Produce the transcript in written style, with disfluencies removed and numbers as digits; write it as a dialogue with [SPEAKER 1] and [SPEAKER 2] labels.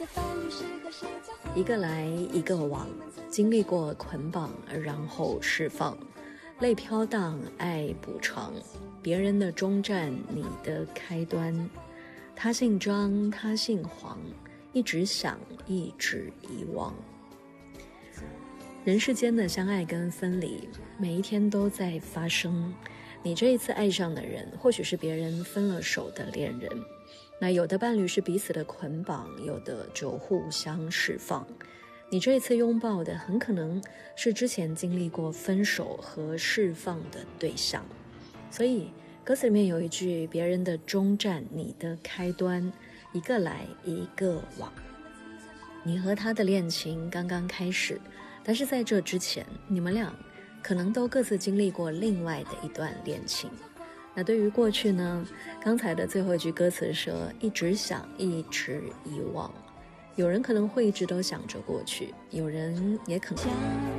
[SPEAKER 1] 一个来一个往，经历过捆绑，然后释放，泪飘荡，爱补偿，别人的终站，你的开端。他姓张，他姓黄，一直想，一直遗忘。人世间的相爱跟分离，每一天都在发生。你这一次爱上的人，或许是别人分了手的恋人。那有的伴侣是彼此的捆绑，有的就互相释放。你这一次拥抱的，很可能是之前经历过分手和释放的对象。所以歌词里面有一句，别人的终站，你的开端，一个来一个往。你和他的恋情刚刚开始，但是在这之前，你们俩可能都各自经历过另外的一段恋情。那对于过去呢，刚才的最后一句歌词说，一直想，一直遗忘。有人可能会一直都想着过去，有人也可能